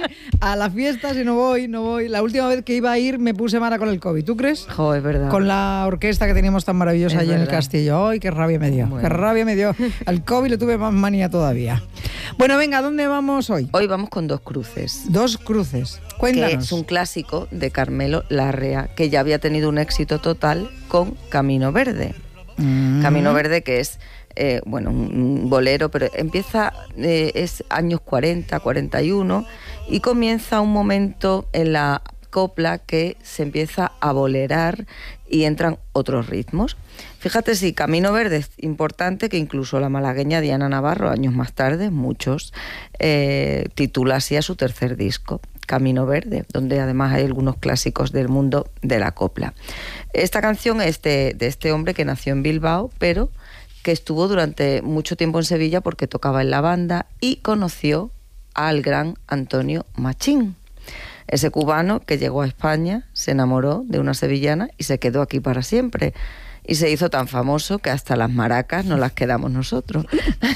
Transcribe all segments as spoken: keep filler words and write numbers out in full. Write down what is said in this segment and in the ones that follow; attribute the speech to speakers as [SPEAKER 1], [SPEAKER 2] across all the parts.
[SPEAKER 1] a la fiesta, si no voy, no voy. La última vez que iba a ir me puse mala con el COVID, ¿tú crees?
[SPEAKER 2] Jo, es verdad.
[SPEAKER 1] Con la orquesta que teníamos tan maravillosa
[SPEAKER 2] Es
[SPEAKER 1] allí en el
[SPEAKER 2] verdad.
[SPEAKER 1] castillo. ¡Ay, qué rabia me dio!
[SPEAKER 2] Bueno.
[SPEAKER 1] ¡Qué rabia me dio! Al COVID le tuve más manía todavía. Bueno, venga, ¿a dónde vamos hoy?
[SPEAKER 2] Hoy vamos con Dos Cruces.
[SPEAKER 1] Dos cruces.
[SPEAKER 2] Que
[SPEAKER 1] Cuéntanos.
[SPEAKER 2] es un clásico de Carmelo Larrea, que ya había tenido un éxito total con Camino Verde.
[SPEAKER 1] Mm.
[SPEAKER 2] Camino Verde, que es, eh, bueno, un, un bolero, pero empieza, eh, es años cuarenta, cuarenta y uno, y comienza un momento en la copla que se empieza a bolerar y entran otros ritmos. Fíjate si Camino Verde es importante, que incluso la malagueña Diana Navarro, años más tarde, muchos, eh, titula así a su tercer disco, Camino Verde, donde además hay algunos clásicos del mundo de la copla. Esta canción es de, de este hombre que nació en Bilbao, pero que estuvo durante mucho tiempo en Sevilla porque tocaba en la banda y conoció al gran Antonio Machín. Ese cubano que llegó a España, se enamoró de una sevillana y se quedó aquí para siempre. Y se hizo tan famoso que hasta las maracas nos las quedamos nosotros.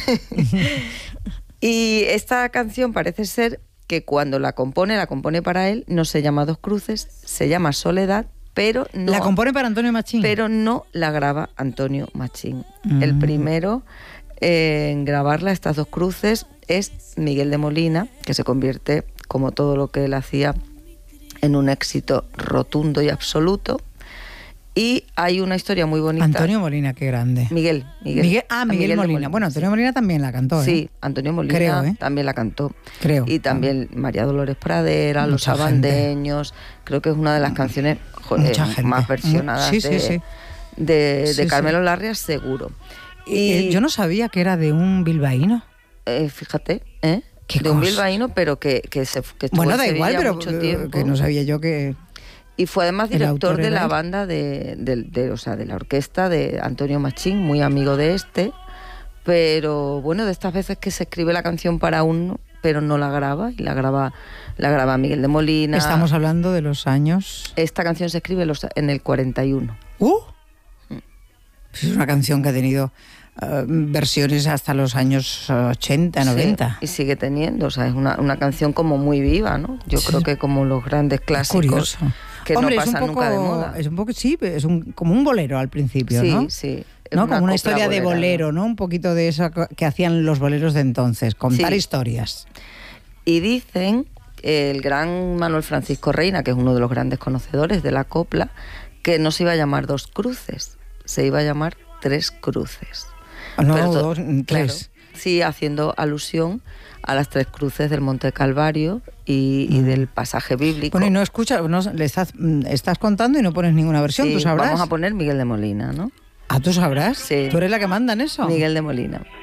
[SPEAKER 2] Y esta canción parece ser que cuando la compone, la compone para él, no se llama Dos Cruces, se llama Soledad, pero no...
[SPEAKER 1] La compone para Antonio Machín.
[SPEAKER 2] Pero no la graba Antonio Machín.
[SPEAKER 1] Mm.
[SPEAKER 2] El primero eh, en grabarla, estas Dos Cruces, es Miguel de Molina, que se convierte, como todo lo que él hacía, en un éxito rotundo y absoluto. Y hay una historia muy bonita.
[SPEAKER 1] Antonio Molina, qué grande.
[SPEAKER 2] Miguel. Miguel,
[SPEAKER 1] Miguel ah, Miguel,
[SPEAKER 2] Miguel
[SPEAKER 1] Molina.
[SPEAKER 2] Molina.
[SPEAKER 1] Bueno, Antonio Molina también la cantó, ¿eh?
[SPEAKER 2] Sí, Antonio Molina
[SPEAKER 1] Creo, ¿eh?
[SPEAKER 2] también la cantó.
[SPEAKER 1] Creo.
[SPEAKER 2] Y también María Dolores Pradera, Los
[SPEAKER 1] Mucha
[SPEAKER 2] Abandeños. Creo que es una de las canciones joder,
[SPEAKER 1] Mucha gente.
[SPEAKER 2] más versionadas
[SPEAKER 1] Sí, sí,
[SPEAKER 2] de,
[SPEAKER 1] sí.
[SPEAKER 2] de, de
[SPEAKER 1] Sí,
[SPEAKER 2] Carmelo
[SPEAKER 1] sí.
[SPEAKER 2] Larrea, seguro.
[SPEAKER 1] Y,
[SPEAKER 2] Y
[SPEAKER 1] eh, yo no sabía que era de un bilbaíno.
[SPEAKER 2] eh, fíjate, ¿eh?
[SPEAKER 1] Qué
[SPEAKER 2] de un
[SPEAKER 1] cosa.
[SPEAKER 2] bilbaíno, pero que, que, se, que estuvo
[SPEAKER 1] Bueno,
[SPEAKER 2] en
[SPEAKER 1] da
[SPEAKER 2] Sevilla
[SPEAKER 1] igual, pero
[SPEAKER 2] mucho
[SPEAKER 1] que,
[SPEAKER 2] tiempo.
[SPEAKER 1] que no sabía yo que...
[SPEAKER 2] Y fue además
[SPEAKER 1] el
[SPEAKER 2] director
[SPEAKER 1] autor
[SPEAKER 2] de
[SPEAKER 1] era
[SPEAKER 2] la
[SPEAKER 1] él.
[SPEAKER 2] banda de, de, de, o sea, de la orquesta de Antonio Machín, muy amigo de este. Pero bueno, de estas veces que se escribe la canción para uno, pero no la graba, y la graba, la graba Miguel de Molina.
[SPEAKER 1] Estamos hablando de los años...
[SPEAKER 2] Esta canción se escribe los, en el cuarenta y uno.
[SPEAKER 1] ¡Uh! Es una canción que ha tenido uh, versiones hasta los años ochenta, noventa.
[SPEAKER 2] Sí, y sigue teniendo, o sea, es una, una canción como muy viva, ¿no? Yo
[SPEAKER 1] Sí.
[SPEAKER 2] creo que como los grandes clásicos
[SPEAKER 1] Curioso.
[SPEAKER 2] que
[SPEAKER 1] Hombre,
[SPEAKER 2] no
[SPEAKER 1] es un
[SPEAKER 2] pasan
[SPEAKER 1] poco,
[SPEAKER 2] nunca de moda.
[SPEAKER 1] Es un poco, sí, es un, como un bolero al principio,
[SPEAKER 2] Sí,
[SPEAKER 1] ¿no?
[SPEAKER 2] sí. es
[SPEAKER 1] ¿No? Como una
[SPEAKER 2] copla
[SPEAKER 1] historia de
[SPEAKER 2] bolerada.
[SPEAKER 1] bolero, ¿no? Un poquito de eso que hacían los boleros de entonces, contar
[SPEAKER 2] Sí.
[SPEAKER 1] historias.
[SPEAKER 2] Y dicen el gran Manuel Francisco Reina, que es uno de los grandes conocedores de la copla, que no se iba a llamar Dos Cruces, se iba a llamar Tres Cruces.
[SPEAKER 1] No,
[SPEAKER 2] Pero to-
[SPEAKER 1] dos,
[SPEAKER 2] claro,
[SPEAKER 1] tres.
[SPEAKER 2] sí, haciendo alusión a las tres cruces del Monte Calvario y, y del pasaje bíblico.
[SPEAKER 1] Bueno, y no escuchas, no, le estás, estás contando y no pones ninguna versión,
[SPEAKER 2] Sí,
[SPEAKER 1] ¿tú sabrás?
[SPEAKER 2] vamos a poner Miguel de Molina, ¿no?
[SPEAKER 1] Ah, ¿tú sabrás?
[SPEAKER 2] Sí.
[SPEAKER 1] ¿Tú eres la que manda en eso?
[SPEAKER 2] Miguel de Molina.